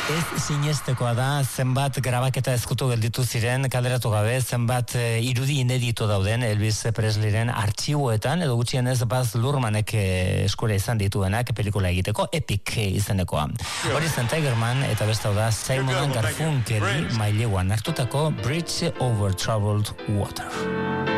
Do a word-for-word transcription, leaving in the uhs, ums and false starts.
Ez sinestekoa da, zenbat grabaketa ezkutu gelditu ziren, kaleratu gabe, zenbat e, irudi inedito dauden Elvis Presleyren artxiboetan, edo gutxienez Baz Luhrmannek eskura izan dituenak pelikula egiteko, Epic izenekoa. Hori zen Tigerman, eta beste da Simon and Garfunkeli maileguan hartutako Bridge Over Troubled Water.